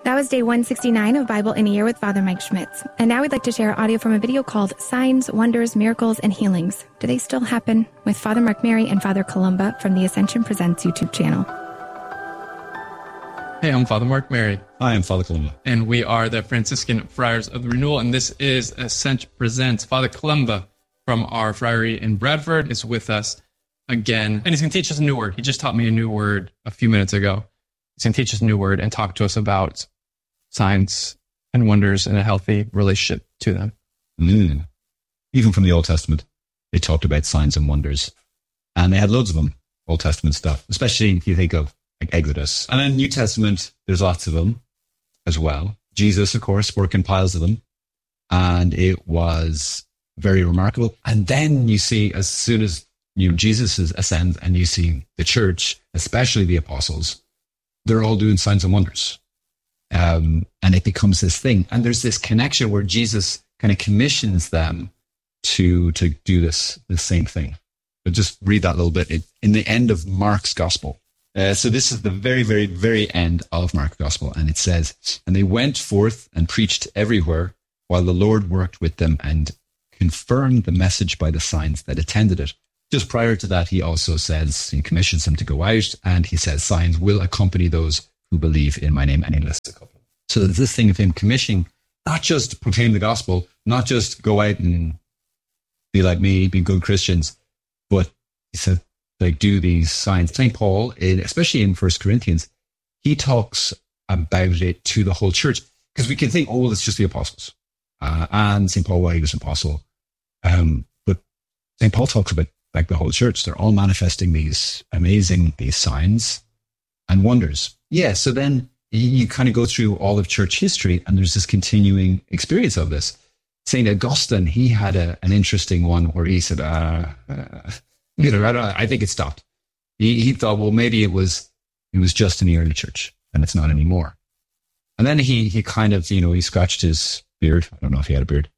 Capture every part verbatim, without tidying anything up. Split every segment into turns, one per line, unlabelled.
That was day one sixty-nine of Bible in a Year with Father Mike Schmitz. And now we'd like to share audio from a video called Signs, Wonders, Miracles, and Healings. Do they still happen? With Father Mark Mary and Father Columba from the Ascension Presents YouTube channel.
Hey, I'm Father Mark Mary.
Hi, I'm Father Columba.
And we are the Franciscan Friars of the Renewal, and this is Ascension Presents. Father Columba from our friary in Bradford is with us again, and he's going to teach us a new word. He just taught me a new word a few minutes ago. He's going to teach us a new word and talk to us about signs and wonders and a healthy relationship to them.
Mm. Even from the Old Testament, they talked about signs and wonders. And they had loads of them, Old Testament stuff, especially if you think of like Exodus. And then New Testament, there's lots of them as well. Jesus, of course, working piles of them. And it was very remarkable. And then you see, as soon as you know, Jesus ascends and you see the church, especially the apostles, they're all doing signs and wonders. Um, and it becomes this thing. And there's this connection where Jesus kind of commissions them to to do this, the same thing. But just read that little bit. It, in the end of Mark's Gospel. Uh, so this is the very, very, very end of Mark's Gospel. And it says, and they went forth and preached everywhere while the Lord worked with them and confirmed the message by the signs that attended it. Just prior to that, he also says, he commissions them to go out, and he says, signs will accompany those who believe in my name, and he lists a couple. So there's this thing of him commissioning, not just proclaim the gospel, not just go out and be like me, be good Christians, but he said, like, do these signs. Saint Paul, in, especially in First Corinthians, he talks about it to the whole church, because we can think, oh, well, it's just the apostles. Uh, and Saint Paul, well, he was an apostle. Um, but Saint Paul talks about like the whole church. They're all manifesting these amazing, these signs and wonders. Yeah, so then you kind of go through all of church history, and there's this continuing experience of this. Saint Augustine, he had a, an interesting one where he said, uh, uh, you know, I, don't, I think it stopped. He, he thought, well, maybe it was it was just in the early church, and it's not anymore. And then he he kind of, you know, he scratched his beard. I don't know if he had a beard.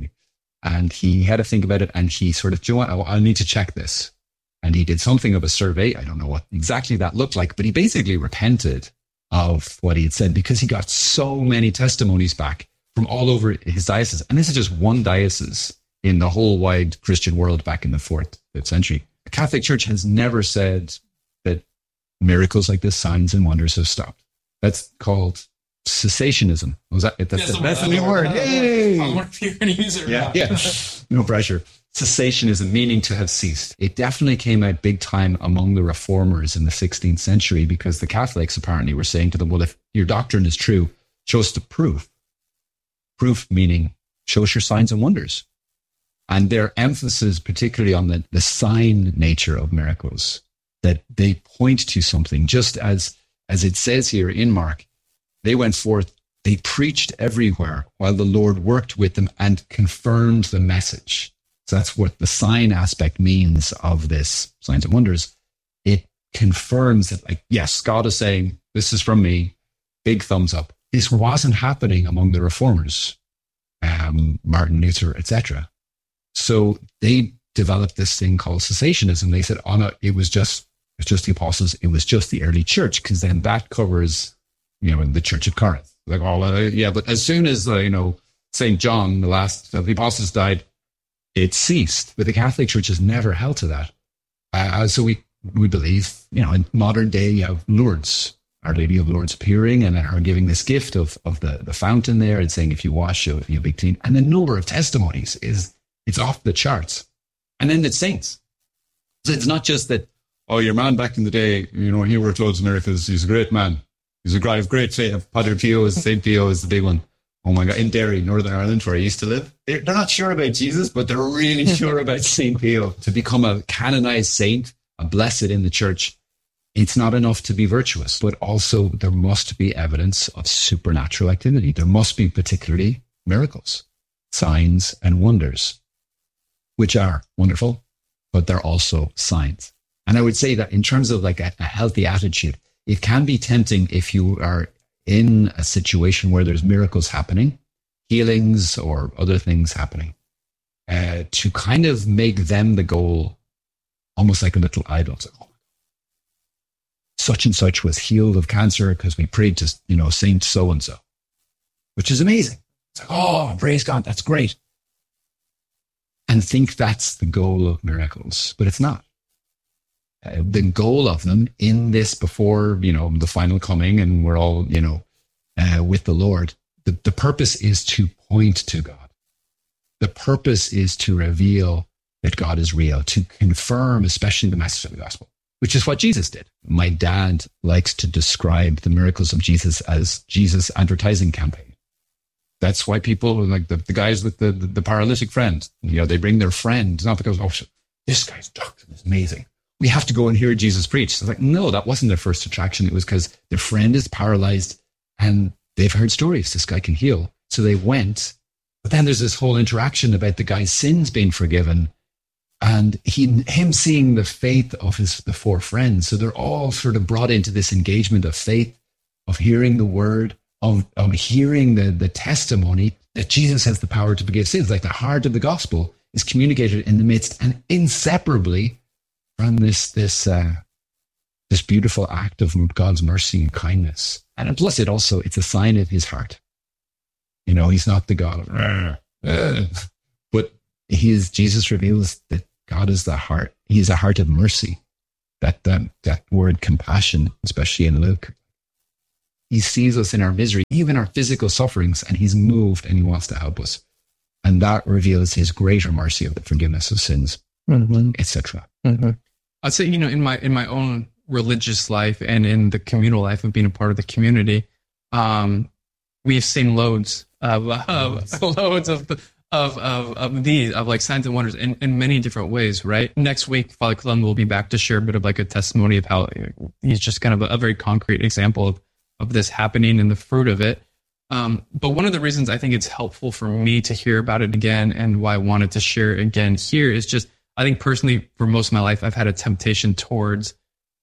And he had to think about it, and he sort of, do you know what, I need to check this. And he did something of a survey. I don't know what exactly that looked like, but he basically repented of what he had said, because he got so many testimonies back from all over his diocese. And this is just one diocese in the whole wide Christian world back in the fourth, fifth century. The Catholic Church has never said that miracles like this, signs and wonders, have stopped. That's called cessationism. Was that it? That's,
yes,
the, that's the new word. Yay!
I'm going to use it.
Yeah, yeah. No pressure. Cessationism, meaning to have ceased. It definitely came out big time among the reformers in the sixteenth century, because the Catholics apparently were saying to them, well, if your doctrine is true, show us the proof. Proof meaning show us your signs and wonders. And their emphasis, particularly on the, the sign nature of miracles, that they point to something, just as, as it says here in Mark. They went forth, they preached everywhere while the Lord worked with them and confirmed the message. So that's what the sign aspect means of this signs and wonders. It confirms that, like, yes, God is saying, this is from me, big thumbs up. This wasn't happening among the reformers, um, Martin Luther, et cetera. So they developed this thing called cessationism. They said, oh no, it was just, it was just the apostles, it was just the early church, because then that covers, you know, in the Church of Corinth. Like, all, uh, yeah, but as soon as, uh, you know, Saint John, the last of the apostles, died, it ceased. But the Catholic Church has never held to that. Uh, so we, we believe, you know, in modern day, you have Lourdes, Our Lady of Lourdes appearing and her giving this gift of, of the, the fountain there and saying, if you wash, you'll, you'll be clean. And the number of testimonies is, it's off the charts. And then it's saints. So it's not just that, oh, your man back in the day, you know, he worked loads of miracles. He's a great man. He's a guy of great faith. Padre Pio is, Saint Pio is the big one. Oh my God, in Derry, Northern Ireland, where I used to live. They're, they're not sure about Jesus, but they're really sure about Saint Pio. To become a canonized saint, a blessed in the church, it's not enough to be virtuous, but also there must be evidence of supernatural activity. There must be particularly miracles, signs and wonders, which are wonderful, but they're also signs. And I would say that in terms of like a, a healthy attitude, it can be tempting if you are in a situation where there's miracles happening, healings or other things happening, uh, to kind of make them the goal, almost like a little idol. So, oh, such and such was healed of cancer because we prayed to, you know, Saint so-and-so. which is amazing. It's like, oh, praise God, that's great. And think that's the goal of miracles, but it's not. Uh, the goal of them in this before, you know, the final coming and we're all, you know, uh, with the Lord, the, the purpose is to point to God. The purpose is to reveal that God is real, to confirm, especially the message of the gospel, which is what Jesus did. My dad likes to describe the miracles of Jesus as Jesus' advertising campaign. That's why people, like the, the guys with the, the, the paralytic friend, you know, they bring their friend, not because, oh, this guy's doctrine is amazing. We have to go and hear Jesus preach. So it's like, no, that wasn't their first attraction. It was because their friend is paralyzed and they've heard stories. This guy can heal. So they went. But then there's this whole interaction about the guy's sins being forgiven and he, him seeing the faith of his the four friends. So they're all sort of brought into this engagement of faith, of hearing the word, Of, of hearing the, the testimony that Jesus has the power to forgive sins. Like the heart of the gospel is communicated in the midst and inseparably from this this uh, this beautiful act of God's mercy and kindness. And plus it also, it's a sign of his heart. You know, he's not the God of, uh, uh, but he is, Jesus reveals that God is the heart. He is a heart of mercy. That, that, that word compassion, especially in Luke, he sees us in our misery, even our physical sufferings, and he's moved and he wants to help us. And that reveals his greater mercy of the forgiveness of sins, mm-hmm. et cetera.
Mm-hmm. I'd say, you know, in my in my own religious life and in the communal life of being a part of the community, um, we've seen loads of, of loads of, of of of these of like signs and wonders in, in many different ways. Right. Next week, Father Columba will be back to share a bit of like a testimony of how he's just kind of a, a very concrete example of. of this happening and the fruit of it. Um, but one of the reasons I think it's helpful for me to hear about it again and why I wanted to share it again here is just, I think personally for most of my life, I've had a temptation towards,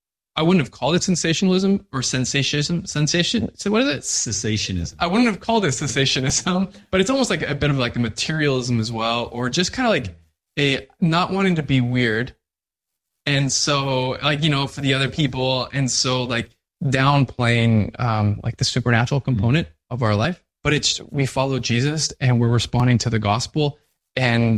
I wouldn't have called it sensationalism or sensationism, sensation. So what is it?
Cessationism.
I wouldn't have called it cessationism, but it's almost like a bit of like a materialism as well, or just kind of like a not wanting to be weird. And so like, you know, for the other people. And so like, downplaying um, like the supernatural component mm-hmm. of our life, but it's we follow Jesus and we're responding to the gospel, and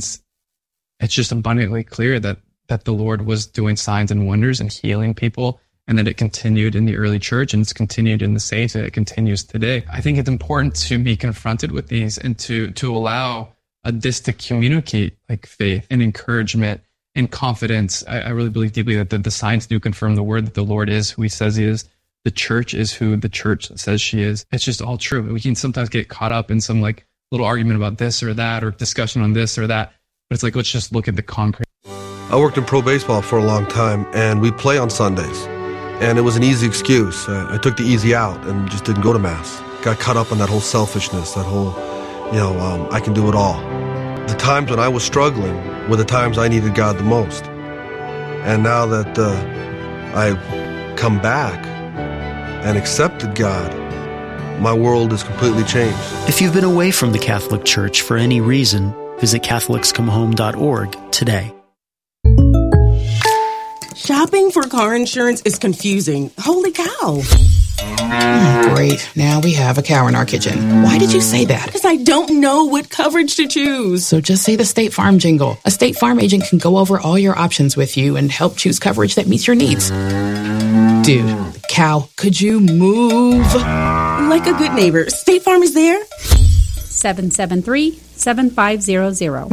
it's just abundantly clear that that the Lord was doing signs and wonders and healing people, and that it continued in the early church and it's continued in the saints and it continues today. I think it's important to be confronted with these and to to allow uh, this to communicate like faith and encouragement and confidence. I, I really believe deeply that the, the signs do confirm the word that the Lord is who he says he is. The church is who the church says she is. It's just all true. We can sometimes get caught up in some like little argument about this or that or discussion on this or that. But it's like, let's just look at the concrete.
I worked in pro baseball for a long time, and we play on Sundays. And it was an easy excuse. I, I took the easy out and just didn't go to Mass. Got caught up in that whole selfishness, that whole, you know, um, I can do it all. The times when I was struggling were the times I needed God the most. And now that uh, I've come back and accepted God, my world is completely changed.
If you've been away from the Catholic Church for any reason, visit Catholics Come Home dot org today.
Shopping for car insurance is confusing. Holy cow.
Great. Now we have a cow in our kitchen. Why did you say that?
Because I don't know what coverage to choose.
So just say the State Farm jingle. A State Farm agent can go over all your options with you and help choose coverage that meets your needs. Dude, cow, could you move?
Like a good neighbor, State Farm is there.
seven seven three, seven five zero zero.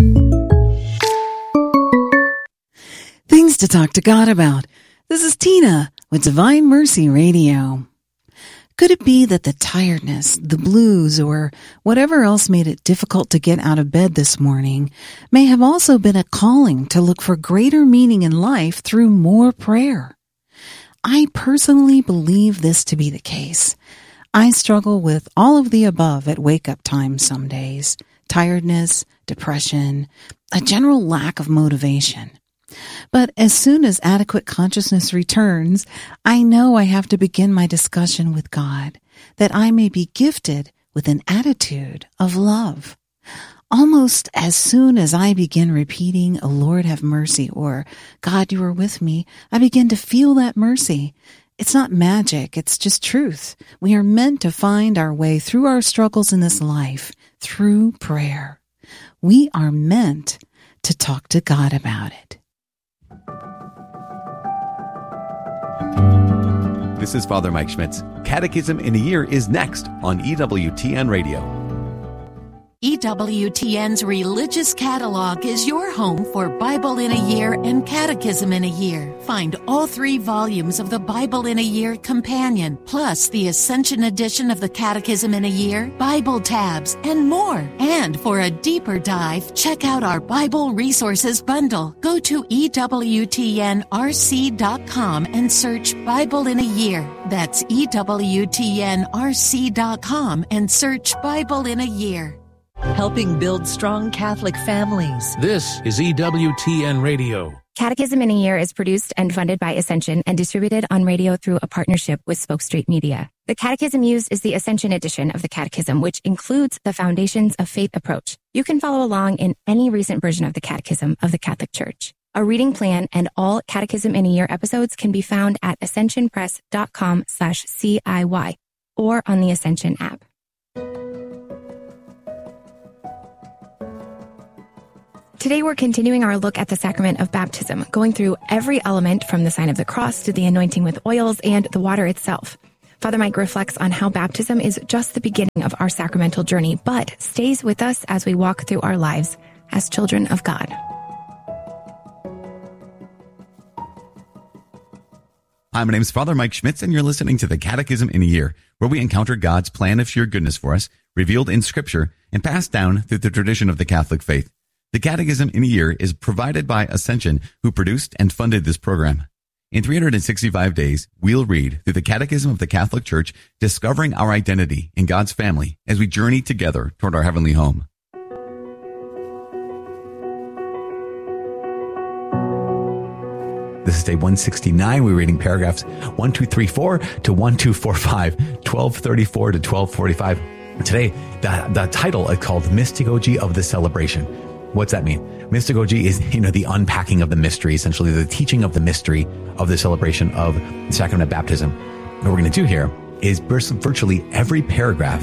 Things to talk to God about. This is Tina with Divine Mercy Radio. Could it be that the tiredness, the blues, or whatever else made it difficult to get out of bed this morning may have also been a calling to look for greater meaning in life through more prayer? I personally believe this to be the case. I struggle with all of the above at wake-up time some days. Tiredness, depression, a general lack of motivation. But as soon as adequate consciousness returns, I know I have to begin my discussion with God, that I may be gifted with an attitude of love. Almost as soon as I begin repeating, "O Lord, have mercy," or "God, you are with me," I begin to feel that mercy. It's not magic, it's just truth. We are meant to find our way through our struggles in this life through prayer. We are meant to talk to God about it.
This is Father Mike Schmitz. Catechism in a Year is next on E W T N Radio.
E W T N's Religious Catalog is your home for Bible in a Year and Catechism in a Year. Find all three volumes of the Bible in a Year Companion, plus the Ascension edition of the Catechism in a Year, Bible tabs, and more. And for a deeper dive, check out our Bible Resources Bundle. Go to E W T N R C dot com and search Bible in a Year. That's E W T N R C dot com and search Bible in a Year.
Helping build strong Catholic families.
This is E W T N Radio.
Catechism in a Year is produced and funded by Ascension and distributed on radio through a partnership with Spoke Street Media. The catechism used is the Ascension edition of the Catechism, which includes the Foundations of Faith approach. You can follow along in any recent version of the Catechism of the Catholic Church. A reading plan and all Catechism in a Year episodes can be found at ascensionpress.com slash CIY or on the Ascension app. Today we're continuing our look at the sacrament of baptism, going through every element from the sign of the cross to the anointing with oils and the water itself. Father Mike reflects on how baptism is just the beginning of our sacramental journey, but stays with us as we walk through our lives as children of God.
Hi, my name is Father Mike Schmitz, and you're listening to the Catechism in a Year, where we encounter God's plan of sheer goodness for us, revealed in Scripture and passed down through the tradition of the Catholic faith. The Catechism in a Year is provided by Ascension, who produced and funded this program. In three hundred sixty-five days, we'll read through the Catechism of the Catholic Church, discovering our identity in God's family as we journey together toward our heavenly home. This is day one sixty-nine. We're reading paragraphs one two three four to one two four five, twelve thirty-four to twelve forty-five. Today, the, the title is called Mystagogy of the Celebration. What's that mean? Mystagogy is, you know, the unpacking of the mystery, essentially the teaching of the mystery of the celebration of the sacrament of baptism. What we're going to do here is virtually every paragraph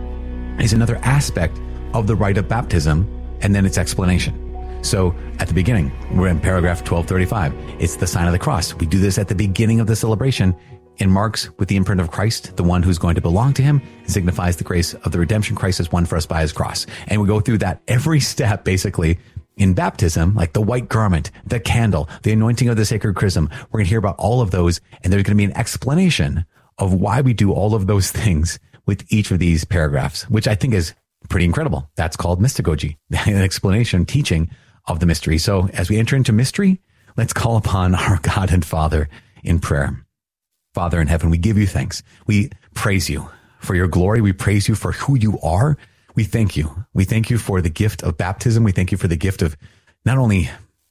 is another aspect of the rite of baptism and then its explanation. So at the beginning, we're in paragraph twelve thirty-five. It's the sign of the cross. We do this at the beginning of the celebration. It marks with the imprint of Christ, the one who's going to belong to him. It signifies the grace of the redemption Christ has won for us by his cross. And we go through that every step, basically, in baptism, like the white garment, the candle, the anointing of the sacred chrism. We're going to hear about all of those, and there's going to be an explanation of why we do all of those things with each of these paragraphs, which I think is pretty incredible. That's called mystagogy, an explanation, teaching of the mystery. So as we enter into mystery, let's call upon our God and Father in prayer. Father in heaven, we give you thanks. We praise you for your glory. We praise you for who you are. We thank you. We thank you for the gift of baptism. We thank you for the gift of not only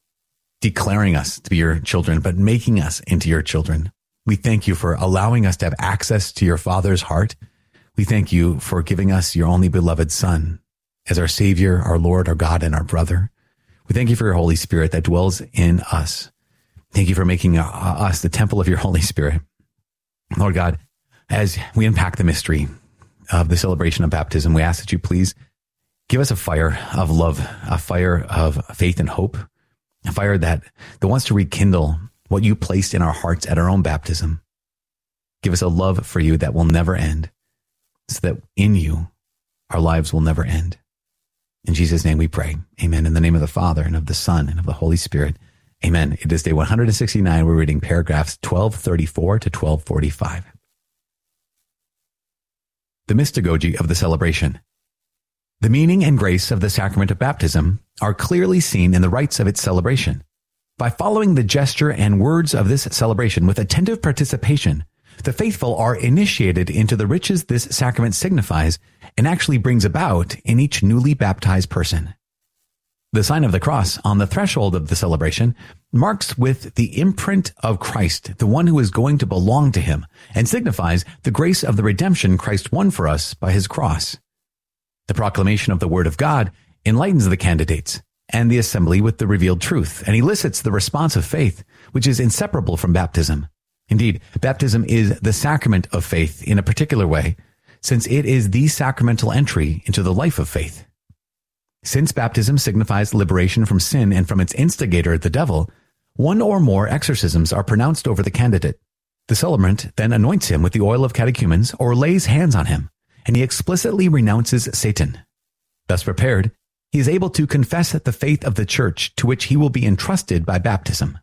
declaring us to be your children, but making us into your children. We thank you for allowing us to have access to your Father's heart. We thank you for giving us your only beloved Son as our Savior, our Lord, our God, and our brother. We thank you for your Holy Spirit that dwells in us. Thank you for making uh, us the temple of your Holy Spirit. Lord God, as we unpack the mystery of the celebration of baptism, we ask that you please give us a fire of love, a fire of faith and hope, a fire that, that wants to rekindle what you placed in our hearts at our own baptism. Give us a love for you that will never end, so that in you, our lives will never end. In Jesus' name we pray. Amen. In the name of the Father, and of the Son, and of the Holy Spirit. Amen. It is day one hundred sixty-nine. We're reading paragraphs twelve thirty-four to twelve forty-five. The mystagogy of the celebration. The meaning and grace of the sacrament of baptism are clearly seen in the rites of its celebration. By following the gesture and words of this celebration with attentive participation, the faithful are initiated into the riches this sacrament signifies and actually brings about in each newly baptized person. The sign of the cross on the threshold of the celebration marks with the imprint of Christ, the one who is going to belong to him, and signifies the grace of the redemption Christ won for us by his cross. The proclamation of the word of God enlightens the candidates and the assembly with the revealed truth, and elicits the response of faith, which is inseparable from baptism. Indeed, baptism is the sacrament of faith in a particular way, since it is the sacramental entry into the life of faith. Since baptism signifies liberation from sin and from its instigator, the devil, one or more exorcisms are pronounced over the candidate. The celebrant then anoints him with the oil of catechumens or lays hands on him, and he explicitly renounces Satan. Thus prepared, he is able to confess the faith of the church to which he will be entrusted by baptism.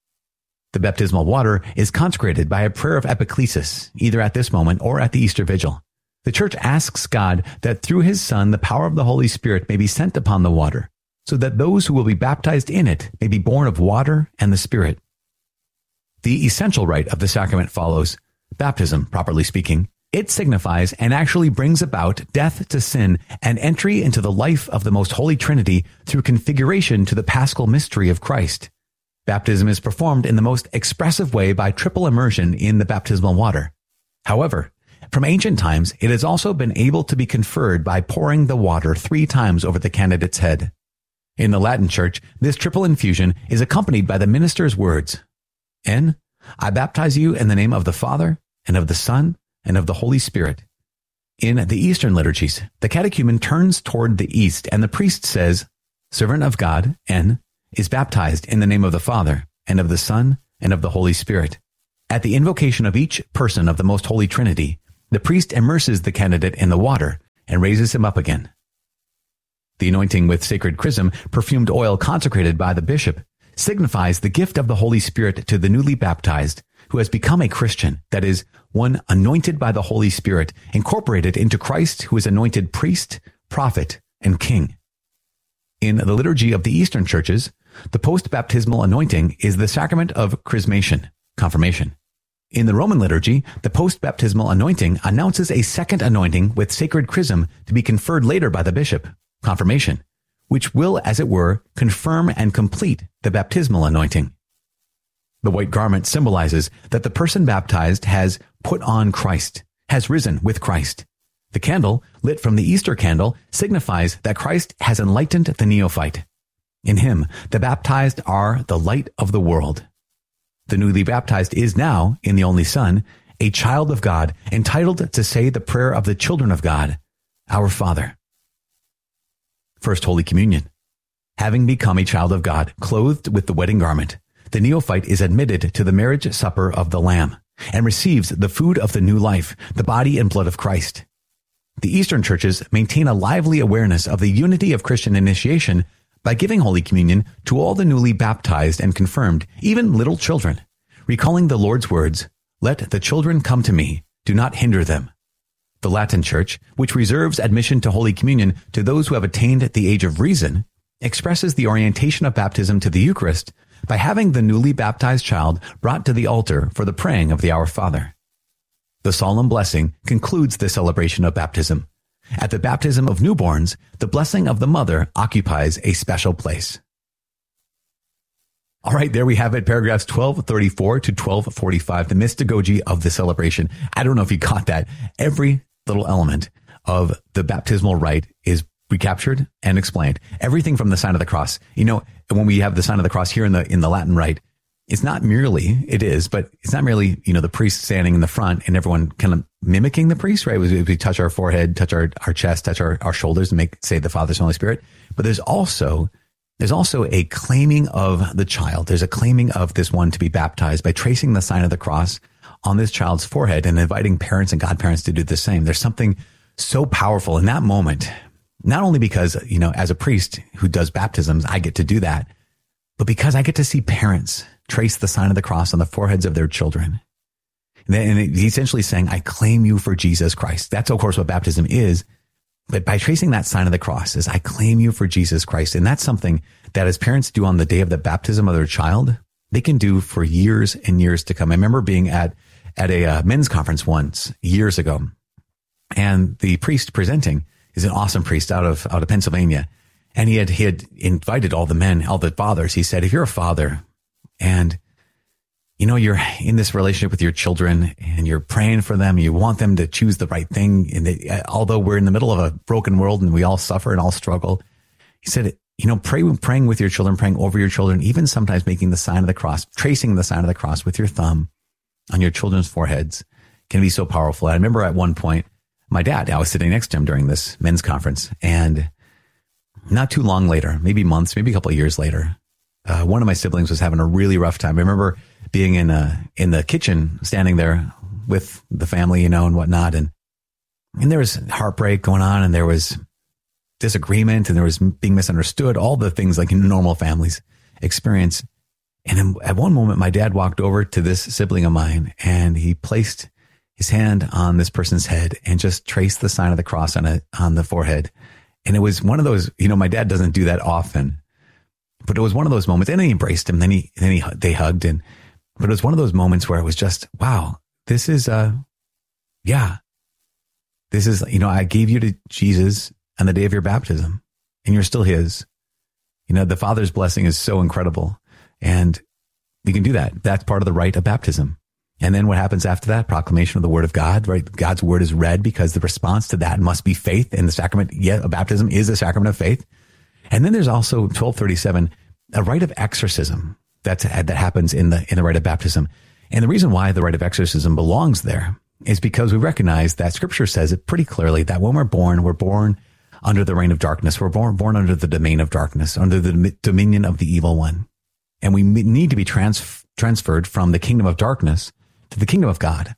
The baptismal water is consecrated by a prayer of epiclesis, either at this moment or at the Easter Vigil. The church asks God that through his Son, the power of the Holy Spirit may be sent upon the water, so that those who will be baptized in it may be born of water and the Spirit. The essential rite of the sacrament follows baptism, properly speaking. It signifies and actually brings about death to sin and entry into the life of the Most Holy Trinity through configuration to the paschal mystery of Christ. Baptism is performed in the most expressive way by triple immersion in the baptismal water. However, from ancient times, it has also been able to be conferred by pouring the water three times over the candidate's head. In the Latin Church, this triple infusion is accompanied by the minister's words, N, I baptize you in the name of the Father, and of the Son, and of the Holy Spirit. In the Eastern liturgies, the catechumen turns toward the east, and the priest says, Servant of God, N, is baptized in the name of the Father, and of the Son, and of the Holy Spirit. At the invocation of each person of the Most Holy Trinity, the priest immerses the candidate in the water and raises him up again. The anointing with sacred chrism, perfumed oil consecrated by the bishop, signifies the gift of the Holy Spirit to the newly baptized, who has become a Christian, that is, one anointed by the Holy Spirit, incorporated into Christ, who is anointed priest, prophet, and king. In the liturgy of the Eastern churches, the post-baptismal anointing is the sacrament of chrismation, confirmation. In the Roman liturgy, the post-baptismal anointing announces a second anointing with sacred chrism to be conferred later by the bishop, confirmation, which will, as it were, confirm and complete the baptismal anointing. The white garment symbolizes that the person baptized has put on Christ, has risen with Christ. The candle, lit from the Easter candle, signifies that Christ has enlightened the neophyte. In him, the baptized are the light of the world. The newly baptized is now, in the only Son, a child of God, entitled to say the prayer of the children of God, Our Father. First Holy Communion. Having become a child of God, clothed with the wedding garment, the neophyte is admitted to the marriage supper of the Lamb and receives the food of the new life, the body and blood of Christ. The Eastern churches maintain a lively awareness of the unity of Christian initiation by giving Holy Communion to all the newly baptized and confirmed, even little children, recalling the Lord's words, Let the children come to me, do not hinder them. The Latin Church, which reserves admission to Holy Communion to those who have attained the age of reason, expresses the orientation of baptism to the Eucharist by having the newly baptized child brought to the altar for the praying of the Our Father. The solemn blessing concludes the celebration of baptism. At the baptism of newborns, the blessing of the mother occupies a special place. All right, there we have it, paragraphs twelve thirty-four to twelve forty-five, the mystagogy of the celebration. I don't know if you caught that. Every little element of the baptismal rite is recaptured and explained. Everything from the sign of the cross. You know, when we have the sign of the cross here in the in the Latin rite, it's not merely, it is, but it's not merely, you know, the priest standing in the front and everyone kind of mimicking the priest, right? We, we touch our forehead, touch our, our chest, touch our, our shoulders and make, say the Father, Son, Holy Spirit. But there's also, there's also a claiming of the child. There's a claiming of this one to be baptized by tracing the sign of the cross on this child's forehead and inviting parents and godparents to do the same. There's something so powerful in that moment, not only because, you know, as a priest who does baptisms, I get to do that, but because I get to see parents trace the sign of the cross on the foreheads of their children. And he's essentially saying, I claim you for Jesus Christ. That's, of course, what baptism is. But by tracing that sign of the cross is, I claim you for Jesus Christ. And that's something that as parents do on the day of the baptism of their child, they can do for years and years to come. I remember being at, at a uh, men's conference once years ago, and the priest presenting is an awesome priest out of, out of Pennsylvania. And he had, he had invited all the men, all the fathers. He said, if you're a father and, you know, you're in this relationship with your children and you're praying for them, you want them to choose the right thing. And they, although we're in the middle of a broken world and we all suffer and all struggle, he said, you know, pray, praying with your children, praying over your children, even sometimes making the sign of the cross, tracing the sign of the cross with your thumb on your children's foreheads can be so powerful. I remember at one point, my dad, I was sitting next to him during this men's conference, and not too long later, maybe months, maybe a couple of years later, uh, one of my siblings was having a really rough time. I remember being in a, in the kitchen, standing there with the family, you know, and whatnot. And, and there was heartbreak going on, and there was disagreement, and there was being misunderstood, all the things like normal families experience. And then at one moment, my dad walked over to this sibling of mine, and he placed his hand on this person's head and just traced the sign of the cross on a, on the forehead. And it was one of those, you know, my dad doesn't do that often, but it was one of those moments. And then he embraced him. Then he, then he, they hugged. And, but it was one of those moments where it was just, wow, this is, uh, yeah, this is, you know, I gave you to Jesus on the day of your baptism, and you're still his. You know, the Father's blessing is so incredible, and we can do that. That's part of the rite of baptism. And then what happens after that? Proclamation of the word of God, right? God's word is read, because the response to that must be faith in the sacrament. Yeah, baptism is a sacrament of faith. And then there's also twelve thirty-seven, a rite of exorcism that's, that happens in the, in the rite of baptism. And the reason why the rite of exorcism belongs there is because we recognize that scripture says it pretty clearly that when we're born, we're born under the reign of darkness. We're born, born under the domain of darkness, under the dominion of the evil one. And we need to be trans, transferred from the kingdom of darkness to the kingdom of God.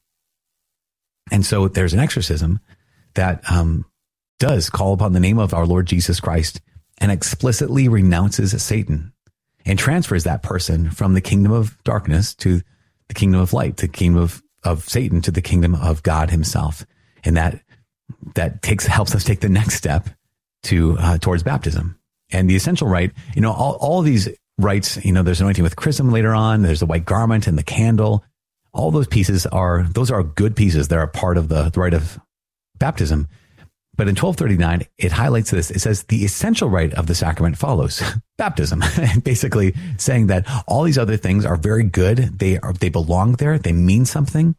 And so there's an exorcism that um, does call upon the name of our Lord Jesus Christ and explicitly renounces Satan and transfers that person from the kingdom of darkness to the kingdom of light, the kingdom of, of Satan to the kingdom of God himself. And that that takes helps us take the next step to uh, towards baptism. And the essential rite, you know, all, all these rites, you know, there's anointing with chrism later on, there's the white garment and the candle. All those pieces are, those are good pieces. They're a part of the, the rite of baptism. But in twelve thirty-nine, it highlights this. It says the essential rite of the sacrament follows baptism, basically saying that all these other things are very good. They are, they belong there. They mean something.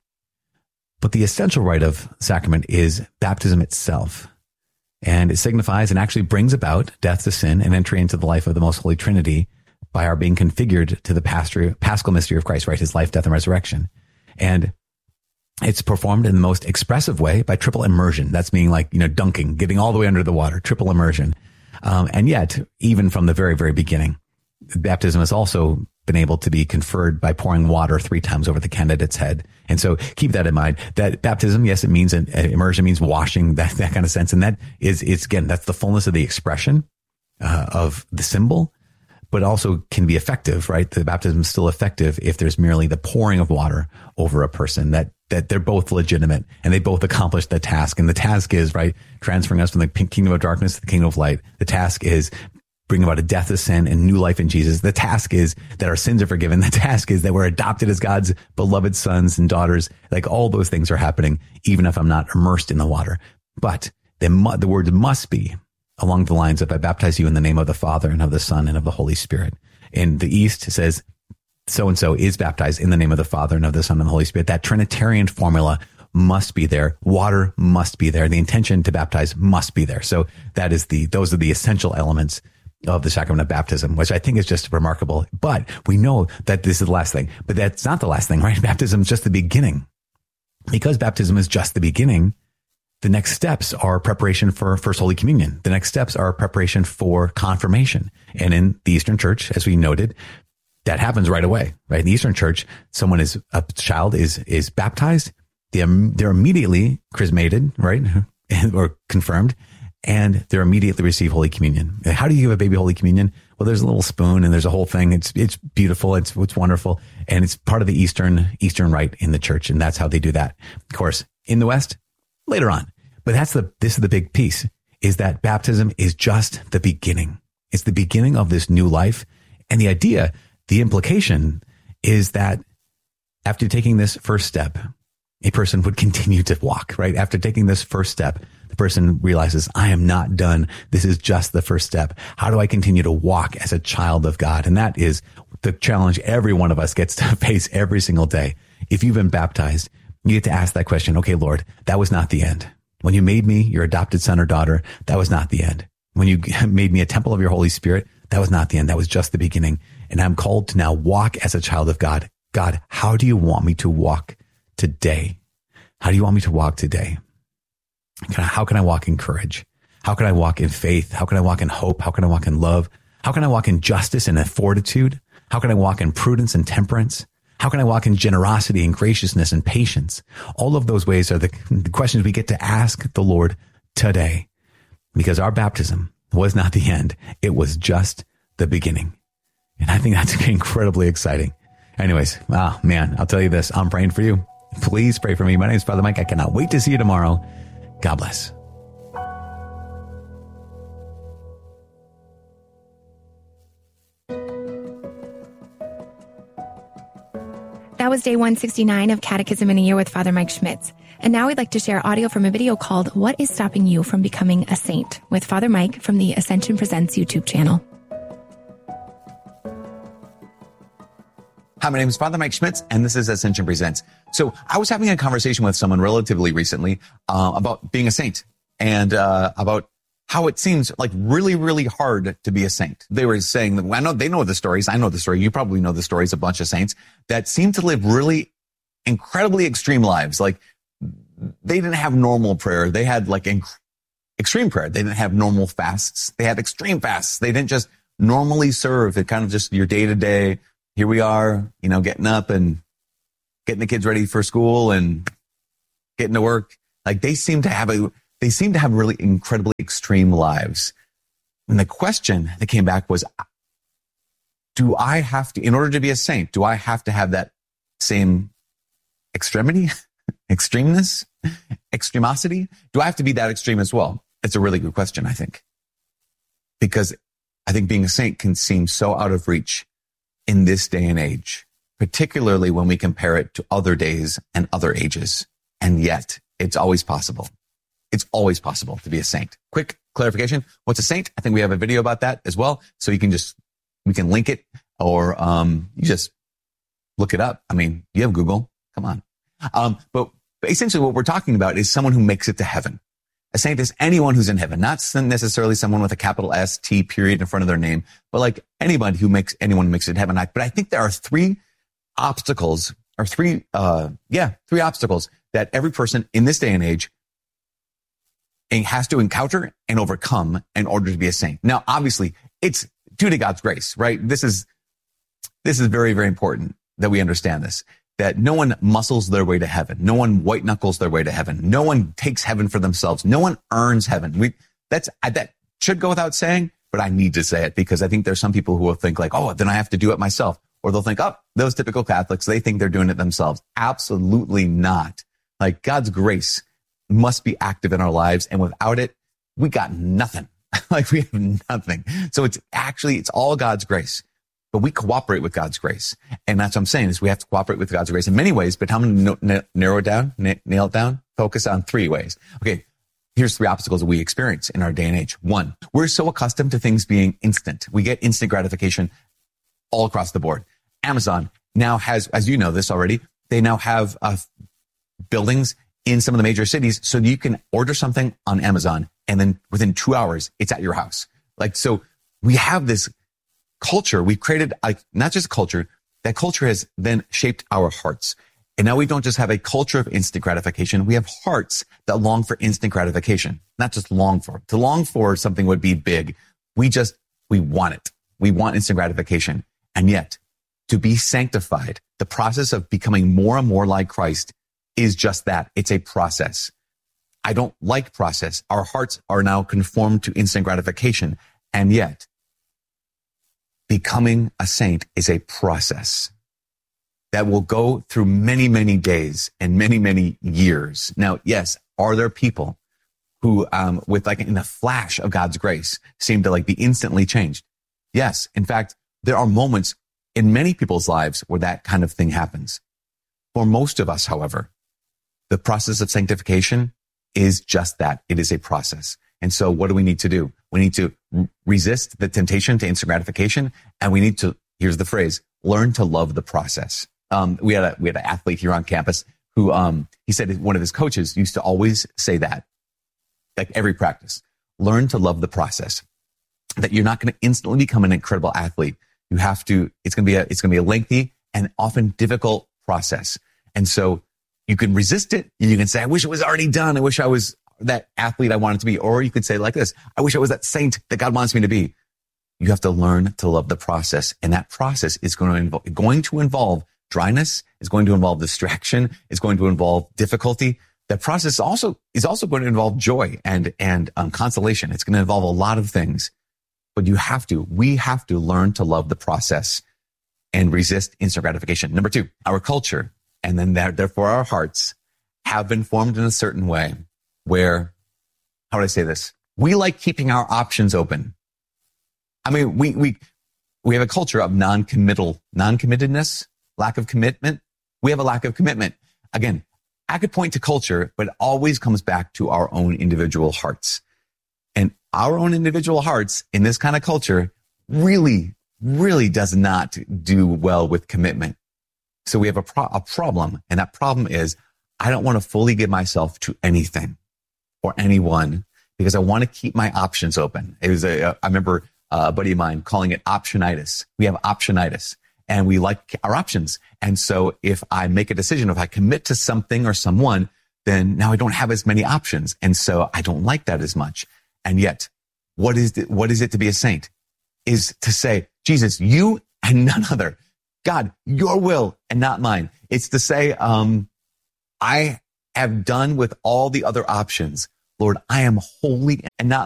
But the essential rite of sacrament is baptism itself. And it signifies and actually brings about death to sin and entry into the life of the most holy Trinity by our being configured to the paschal mystery of Christ, right? His life, death, and resurrection. And it's performed in the most expressive way by triple immersion. That's meaning like, you know, dunking, getting all the way under the water, triple immersion. Um, and yet, even from the very, very beginning, baptism has also been able to be conferred by pouring water three times over the candidate's head. And so keep that in mind, that baptism, yes, it means an, immersion means washing, that, that kind of sense. And that is, it's again, that's the fullness of the expression, uh, of the symbol, but also can be effective, right? The baptism is still effective if there's merely the pouring of water over a person, that, that they're both legitimate and they both accomplish the task. And the task is, right, transferring us from the kingdom of darkness to the kingdom of light. The task is bring about a death of sin and new life in Jesus. The task is that our sins are forgiven. The task is that we're adopted as God's beloved sons and daughters. Like all those things are happening, even if I'm not immersed in the water. But the, the words must be along the lines of, I baptize you in the name of the Father and of the Son and of the Holy Spirit. In the East, it says, so-and-so is baptized in the name of the Father and of the Son and the Holy Spirit. That Trinitarian formula must be there. Water must be there. The intention to baptize must be there. So that is the, those are the essential elements of the sacrament of baptism, which I think is just remarkable. But we know that this is the last thing, but that's not the last thing, right? Baptism is just the beginning. Because baptism is just the beginning, the next steps are preparation for First Holy Communion. The next steps are preparation for confirmation. And in the Eastern Church, as we noted, that happens right away, right? In the Eastern Church, someone is, a child is, is baptized. They're, they're immediately chrismated, right? Or confirmed. And they're immediately receive Holy Communion. How do you give a baby Holy Communion? Well, there's a little spoon and there's a whole thing. It's, it's beautiful. It's, it's wonderful. And it's part of the Eastern, Eastern rite in the church. And that's how they do that. Of course, in the West, later on. But that's the, this is the big piece, is that baptism is just the beginning. It's the beginning of this new life. And the idea, the implication is that after taking this first step, a person would continue to walk, right? After taking this first step, the person realizes, I am not done. This is just the first step. How do I continue to walk as a child of God? And that is the challenge every one of us gets to face every single day. If you've been baptized, you get to ask that question. Okay, Lord, that was not the end. When you made me your adopted son or daughter, that was not the end. When you made me a temple of your Holy Spirit, that was not the end. That was just the beginning. And I'm called to now walk as a child of God. God, how do you want me to walk today? How do you want me to walk today? Can I, how can I walk in courage? How can I walk in faith? How can I walk in hope? How can I walk in love? How can I walk in justice and in fortitude? How can I walk in prudence and temperance? How can I walk in generosity and graciousness and patience? All of those ways are the, the questions we get to ask the Lord today, because our baptism was not the end. It was just the beginning. And I think that's incredibly exciting. Anyways, oh man, I'll tell you this. I'm praying for you. Please pray for me. My name is Father Mike. I cannot wait to see you tomorrow. God bless.
That was day one sixty-nine of Catechism in a Year with Father Mike Schmitz. And now we'd like to share audio from a video called What is Stopping You from Becoming a Saint? With Father Mike from the Ascension Presents YouTube channel.
Hi, my name is Father Mike Schmitz, and this is Ascension Presents. So I was having a conversation with someone relatively recently uh, about being a saint and uh, about how it seems like really, really hard to be a saint. They were saying that, well, I know they know the stories. I know the story. You probably know the stories. A bunch of saints that seem to live really incredibly extreme lives. Like they didn't have normal prayer. They had like inc- extreme prayer. They didn't have normal fasts. They had extreme fasts. They didn't just normally serve. It kind of just your day to day. Here we are, you know, getting up and getting the kids ready for school and getting to work. Like they seem to have a, they seem to have really incredibly extreme lives. And the question that came back was, do I have to, in order to be a saint, do I have to have that same extremity, extremeness, extremosity? Do I have to be that extreme as well? It's a really good question, I think. Because I think being a saint can seem so out of reach in this day and age, particularly when we compare it to other days and other ages. And yet it's always possible. It's always possible to be a saint. Quick clarification. What's a saint? I think we have a video about that as well. So you can just, we can link it or, um, you just look it up. I mean, you have Google. Come on. Um, but essentially what we're talking about is someone who makes it to heaven. A saint is anyone who's in heaven, not necessarily someone with a capital S T period in front of their name, but like anybody who makes, anyone who makes it to heaven. But I think there are three obstacles or three, uh, yeah, three obstacles that every person in this day and age has to encounter and overcome in order to be a saint. Now, obviously, it's due to God's grace, right? This is, this is very, very important that we understand this, that no one muscles their way to heaven. No one white knuckles their way to heaven. No one takes heaven for themselves. No one earns heaven. We, that's, that should go without saying, but I need to say it because I think there's some people who will think like, oh, then I have to do it myself. Or they'll think, oh, those typical Catholics, they think they're doing it themselves. Absolutely not. Like God's grace must be active in our lives. And without it, we got nothing. Like we have nothing. So it's actually, it's all God's grace, but we cooperate with God's grace. And that's what I'm saying is we have to cooperate with God's grace in many ways, but I'm going to n- narrow it down, n- nail it down, focus on three ways. Okay. Here's three obstacles that we experience in our day and age. One, we're so accustomed to things being instant. We get instant gratification all across the board. Amazon now has, as you know this already, they now have uh, buildings in some of the major cities so you can order something on Amazon and then within two hours, it's at your house. Like, so we have this culture. We've created like not just culture, that culture has then shaped our hearts. And now we don't just have a culture of instant gratification. We have hearts that long for instant gratification, not just long for. To long for something would be big. We just, we want it. We want instant gratification. And yet to be sanctified, the process of becoming more and more like Christ is just that. It's a process. I don't like process. Our hearts are now conformed to instant gratification. And yet becoming a saint is a process that will go through many, many days and many, many years. Now, yes, are there people who, um, with like in a flash of God's grace seem to like be instantly changed? Yes. In fact, there are moments in many people's lives where that kind of thing happens. For most of us, however, the process of sanctification is just that. It is a process. And so what do we need to do? We need to r- resist the temptation to instant gratification. And we need to, here's the phrase, learn to love the process. Um, we had a, we had an athlete here on campus who, um, he said one of his coaches used to always say that, like every practice, learn to love the process, that you're not going to instantly become an incredible athlete. You have to, it's going to be a, it's going to be a lengthy and often difficult process. And so You can resist it. And you can say, I wish it was already done. I wish I was that athlete I wanted to be. Or you could say like this, I wish I was that saint that God wants me to be. You have to learn to love the process. And that process is going to involve, going to involve dryness. It's going to involve distraction. It's going to involve difficulty. That process also is also going to involve joy and, and um, consolation. It's going to involve a lot of things, but you have to, we have to learn to love the process and resist instant gratification. Number two, our culture, and then that, therefore our hearts have been formed in a certain way where, how would I say this? We like keeping our options open. I mean, we, we, we have a culture of non-committal, non-committedness, lack of commitment. We have a lack of commitment. Again, I could point to culture, but it always comes back to our own individual hearts. And our own individual hearts in this kind of culture really, really does not do well with commitment. So we have a, pro- a problem, and that problem is I don't want to fully give myself to anything or anyone because I want to keep my options open. It was a, I remember a buddy of mine calling it optionitis. We have optionitis and we like our options. And so if I make a decision, if I commit to something or someone, then now I don't have as many options. And so I don't like that as much. And yet, what is it, what is it to be a saint? Is to say, Jesus, you and none other. God, your will and not mine. It's to say, um, I have done with all the other options. Lord, I am holy and not